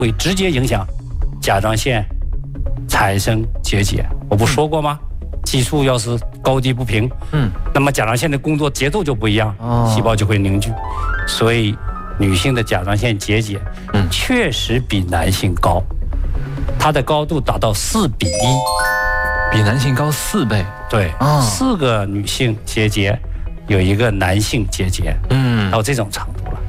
会直接影响甲状腺产生结节。我不说过吗？激素要是高低不平，那么甲状腺的工作节奏就不一样，细胞就会凝聚。所以女性的甲状腺结节，确实比男性高，它的高度达到4:1， 比男性高4倍。 对，4个女性结节，有1个男性结节，到这种程度。